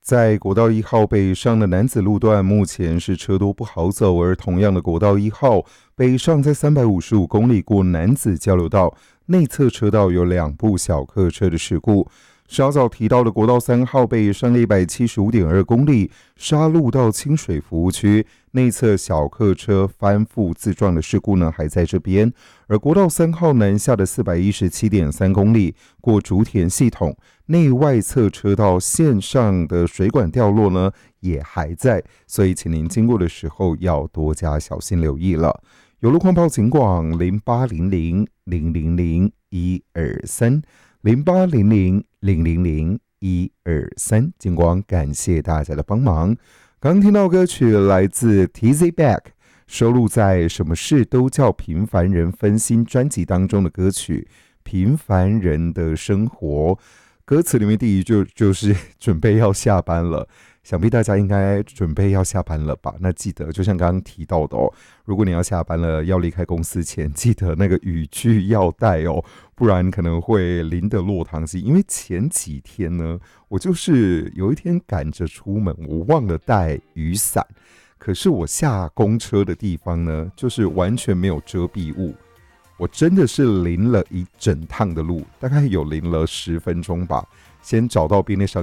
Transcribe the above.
在国道1号北上的男子路段，目前是车多不好走，而同样的国道1号北上在355公里过男子交流道内侧车道有2部小客车的事故。稍早提到的国道3号北上175.2公里沙鹿到清水服务区内侧小客车翻覆自撞的事故呢，还在这边。而国道3号南下的417.3公里过竹田系统内外侧车道线上的水管掉落呢，也还在，所以请您经过的时候要多加小心留意了。有路况报警广0800000123 0800000123，警广感谢大家的帮忙。刚听到歌曲来自 TZ Back， 收录在《什么事都叫平凡人分心》专辑当中的歌曲《平凡人的生活》。歌词里面第一句就是准备要下班了，想必大家应该准备要下班了吧？那记得就像刚刚提到的如果你要下班了，要离开公司前，记得那个雨具要带不然可能会淋得落汤鸡。因为前几天呢，我就是有一天赶着出门，我忘了带雨伞，可是我下公车的地方呢，就是完全没有遮蔽物。我真的是淋了一整趟的路，大概有淋了10分钟吧，先找到便利商